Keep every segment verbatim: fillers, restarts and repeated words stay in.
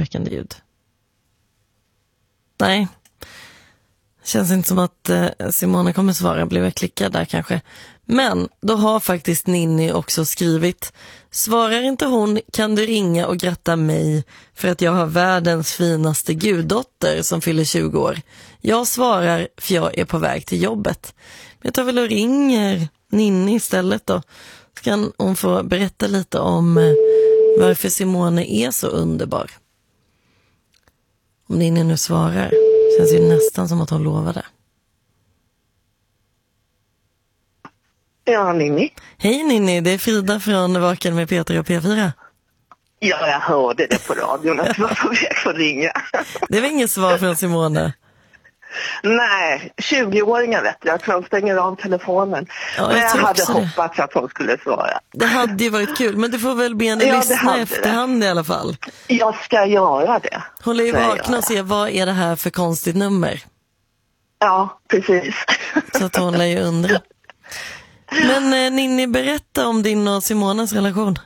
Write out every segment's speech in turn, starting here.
uppseendeväckande ljud. Nej. Känns inte som att eh, Simone kommer svara. Blev jag klickad där kanske. Men då har faktiskt Ninni också skrivit: svarar inte hon kan du ringa och gratta mig för att jag har världens finaste guddotter som fyller tjugo år. Jag svarar för jag är på väg till jobbet. Men jag tar väl och ringer Ninni istället då. Så kan hon få berätta lite om eh, varför Simone är så underbar. Om Ninni nu svarar. Känns ju nästan som att hon lovade. Ja, Ninni. Hej Ninni, det är Frida från Vaken med Peter och P fyra. Ja, jag hörde det på radion att du var på väg att ringa. Det var inget svar från Simone. Nej, tjugo-åringar vet jag. Jag tror de stänger av telefonen. Ja, men jag, jag hade det. hoppats att hon skulle svara. Det hade ju varit kul, men du får väl be henne Ja, lyssna efterhand det. I alla fall. Jag ska göra det. Hon lär ju vakna och se vad är det här för konstigt nummer. Ja, precis. Så att hon lär ju undra. Men eh, Ninni, berätta om din och Simonas relation.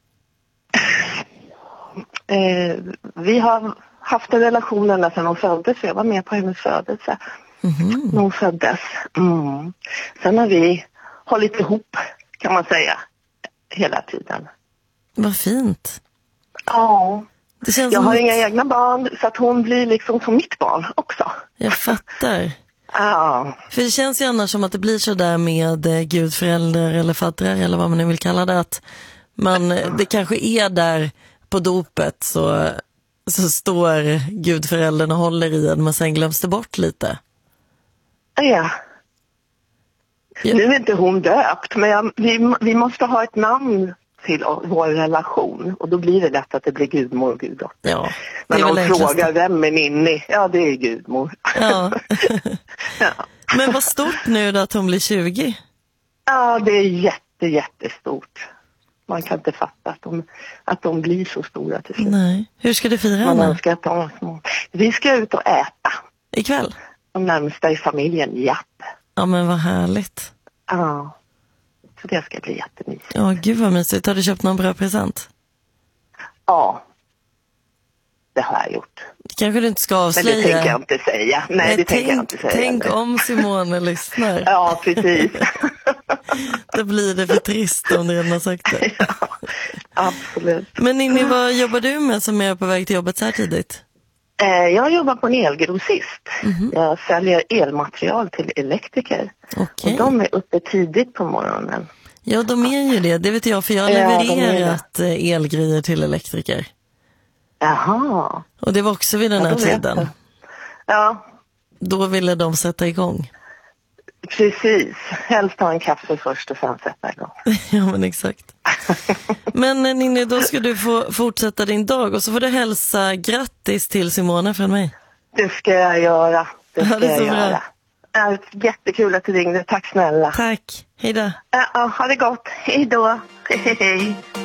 Eh, vi har haft en relation ända sedan hon föddes. Jag var med på hennes födelse. Mm-hmm. När hon föddes. Mm. Sen har vi hållit ihop, kan man säga, hela tiden. Vad fint. Ja. Det känns jag som har ett... inga egna barn så att hon blir liksom som mitt barn också. Jag fattar. Ja. För det känns ju annars som att det blir så där med eh, gudföräldrar eller faddrar eller vad man nu vill kalla det, att man, det kanske är där på dopet så, så står gudföräldern och håller i en, men sen glöms det bort lite. Ja. ja. Nu är inte hon döpt, men jag, vi, vi måste ha ett namn till vår relation och då blir det lätt att det blir gudmor och guddotter. Ja, men de frågar vem är Ninni? Ja, det är gudmor. Ja. ja. Men vad stort nu då att hon blir tjugo? Ja, det är jätte, jättestort. Man kan inte fatta att de, att de blir så stora till slut. Nej. Hur ska du fira Man henne? önskar att de var små. Vi ska ut och äta. Ikväll? De närmsta i familjen, ja. Ja, men vad härligt. Ja. Så det ska bli jättemysigt. Ja, gud vad mysigt. Har du köpt någon bra present? Ja. Det har jag gjort. Kanske du inte ska avslöja. Men det tänker jag inte säga. Nej, Nej det tänk, tänker jag inte säga. Tänk om Simone lyssnar. Ja, precis. Då blir det för trist om du redan har sagt det. Ja, absolut. Men Ninni, vad jobbar du med som är på väg till jobbet så här tidigt? Jag jobbar på en elgrossist. Mm-hmm. Jag säljer elmaterial till elektriker. Okay. Och de är uppe tidigt på morgonen. Ja, de är ju det. Det vet jag, för jag har levererat ja, elgrejer till elektriker. Jaha. Och det var också vid den här ja, tiden. Ja. Då ville de sätta igång. Precis. Helst ta en kaffe först och sen sätta igång. Ja, men exakt. Men Ninni, då ska du få fortsätta din dag och så får du hälsa grattis till Simone från mig. Det ska jag göra. Det ska ja, det är så jag bra. göra. Ja, jättekul att du ringde. Tack snälla. Tack. Hej då. Ja, ha det gott. Hej då. Hej hej.